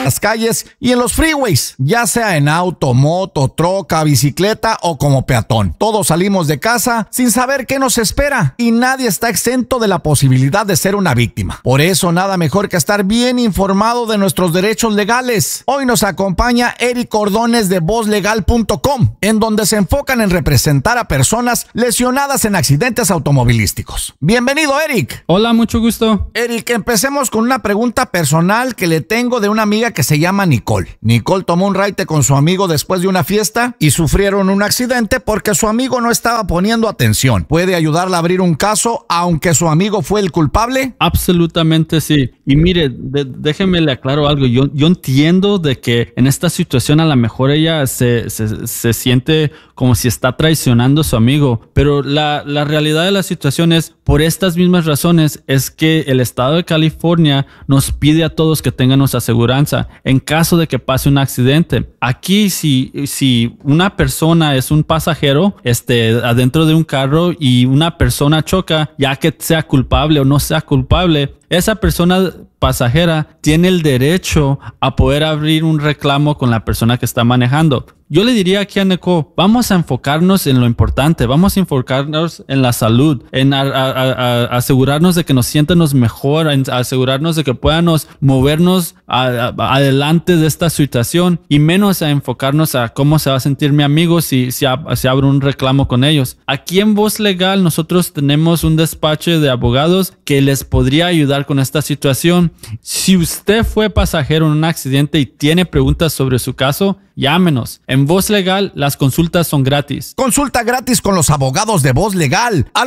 las calles y en los freeways, ya sea en auto, moto, troca, bicicleta o como peatón. Todos salimos de casa sin saber qué nos espera y nadie está exento de la posibilidad de ser una víctima. Por eso nada mejor que estar bien informado de nuestros derechos legales. Hoy nos acompaña Eric Ordones de VozLegal.com, en donde se enfocan en representar a personas lesionadas en accidentes automovilísticos. Bienvenido, Eric. Hola, mucho gusto. Eric, empecemos con una pregunta personal que le tengo de una amiga que se llama Nicole. Nicole tomó un raite con su amigo después de una fiesta y sufrieron un accidente porque su amigo no estaba poniendo atención. ¿Puede ayudarla a abrir un caso aunque su amigo fue el culpable? Absolutamente sí. Y mire, déjeme le aclaro algo. Yo entiendo de que en esta situación a lo mejor ella se siente como si está traicionando a su amigo, pero la realidad de la situación es, por estas mismas razones, es que el estado de California nos pide a todos que tengamos aseguranza en caso de que pase un accidente. Aquí, si una persona es un pasajero adentro de un carro y una persona choca, ya que sea culpable o no sea culpable, esa persona pasajera tiene el derecho a poder abrir un reclamo con la persona que está manejando. Yo le diría aquí a Neko, vamos a enfocarnos en lo importante, vamos a enfocarnos en la salud, en asegurarnos de que nos sientamos mejor, en asegurarnos de que podamos movernos adelante de esta situación y menos a enfocarnos a cómo se va a sentir mi amigo si abro un reclamo con ellos. Aquí en Voz Legal nosotros tenemos un despacho de abogados que les podría ayudar con esta situación. Si usted fue pasajero en un accidente y tiene preguntas sobre su caso, llámenos. En Voz Legal, las consultas son gratis. Consulta gratis con los abogados de Voz Legal al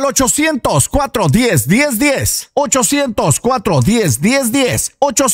800-410-1010. 800-410-1010.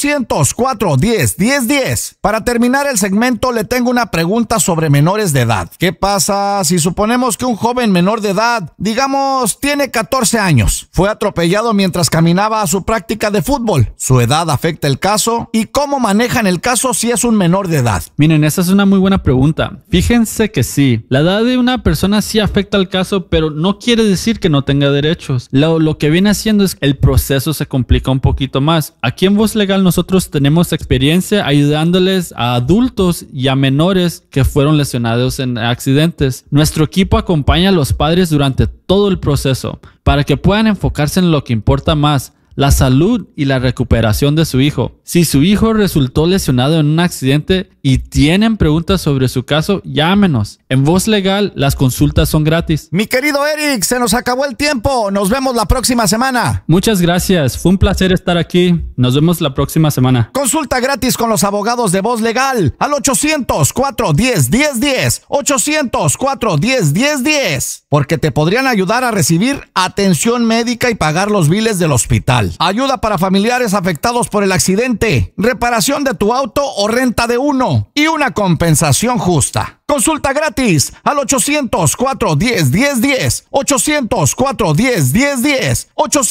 800-410-1010. Para terminar el segmento, le tengo una pregunta sobre menores de edad. ¿Qué pasa si suponemos que un joven menor de edad, digamos, tiene 14 años, fue atropellado mientras caminaba a su práctica de fútbol? ¿Su edad afecta el caso? ¿Y cómo manejan el caso si es un menor de edad? Miren, esa es una muy buena pregunta. Fíjense que sí, la edad de una persona sí afecta al caso, pero no quiere decir que no tenga derechos. Lo que viene haciendo es que el proceso se complica un poquito más. Aquí en Voz Legal nosotros tenemos experiencia ayudándoles a adultos y a menores que fueron lesionados en accidentes. Nuestro equipo acompaña a los padres durante todo el proceso para que puedan enfocarse en lo que importa más: la salud y la recuperación de su hijo. Si su hijo resultó lesionado en un accidente y tienen preguntas sobre su caso, llámenos. En Voz Legal, las consultas son gratis. Mi querido Eric, se nos acabó el tiempo. Nos vemos la próxima semana. Muchas gracias. Fue un placer estar aquí. Nos vemos la próxima semana. Consulta gratis con los abogados de Voz Legal al 800-410-1010. 800-410-1010. Porque te podrían ayudar a recibir atención médica y pagar los biles del hospital. Ayuda para familiares afectados por el accidente, reparación de tu auto o renta de uno y una compensación justa. Consulta gratis al 800-410-1010. 800-410-1010.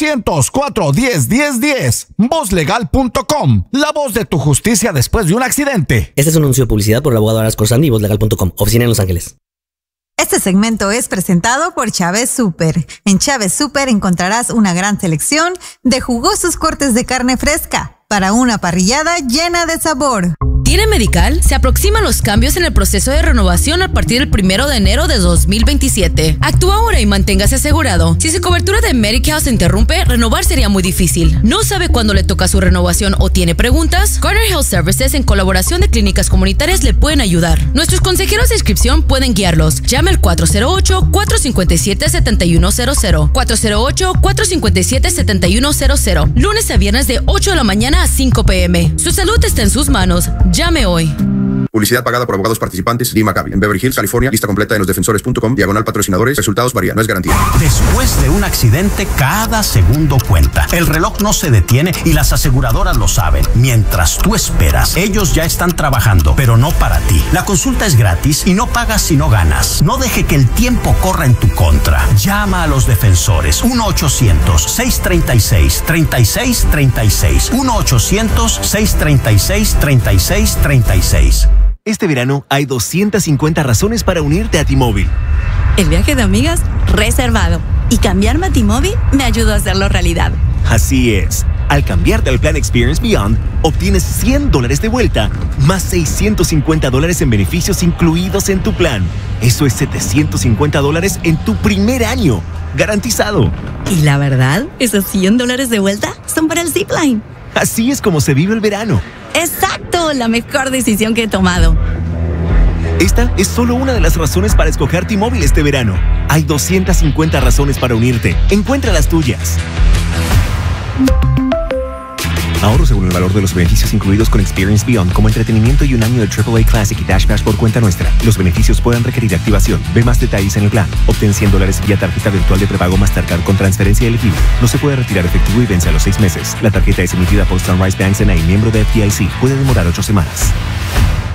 800-410-1010. VozLegal.com. La voz de tu justicia después de un accidente. Este es un anuncio de publicidad por el abogado Aras Corsandi y VozLegal.com. Oficina en Los Ángeles. Este segmento es presentado por Chávez Super. En Chávez Super encontrarás una gran selección de jugosos cortes de carne fresca para una parrillada llena de sabor. ¿Tiene Medical? Se aproximan los cambios en el proceso de renovación a partir del 1 de enero de 2027. Actúa ahora y manténgase asegurado. Si su cobertura de Medical se interrumpe, renovar sería muy difícil. ¿No sabe cuándo le toca su renovación o tiene preguntas? Garner Health Services, en colaboración de clínicas comunitarias, le pueden ayudar. Nuestros consejeros de inscripción pueden guiarlos. Llame al 408-457-7100. 408-457-7100. Lunes a viernes de 8 de la mañana a 5 p.m. Su salud está en sus manos. Llame hoy. Publicidad pagada por abogados participantes. Lee Maccabi. En Beverly Hills, California. Lista completa en losdefensores.com. /patrocinadores. Resultados varían. No es garantía. Después de un accidente, cada segundo cuenta. El reloj no se detiene y las aseguradoras lo saben. Mientras tú esperas, ellos ya están trabajando, pero no para ti. La consulta es gratis y no pagas si no ganas. No deje que el tiempo corra en tu contra. Llama a los defensores. 1-800-636-3636. 1-800-636-3636. Este verano hay 250 razones para unirte a T-Mobile. El viaje de amigas reservado. Y cambiarme a T-Mobile me ayudó a hacerlo realidad. Así es. Al cambiarte al plan Experience Beyond, obtienes $100 de vuelta, más $650 en beneficios incluidos en tu plan. Eso es $750 en tu primer año. Garantizado. Y la verdad, esos $100 de vuelta son para el Zipline. Así es como se vive el verano. ¡Exacto! La mejor decisión que he tomado. Esta es solo una de las razones para escoger T-Mobile este verano. Hay 250 razones para unirte. Encuentra las tuyas. Ahorro según el valor de los beneficios incluidos con Experience Beyond, como entretenimiento y un año de AAA Classic y Dash Pass por cuenta nuestra. Los beneficios pueden requerir activación. Ve más detalles en el plan. Obtén $100 vía tarjeta virtual de prepago Mastercard con transferencia elegible. No se puede retirar efectivo y vence a los 6 meses. La tarjeta es emitida por Sunrise Banks N.A., miembro de FDIC. Puede demorar 8 semanas.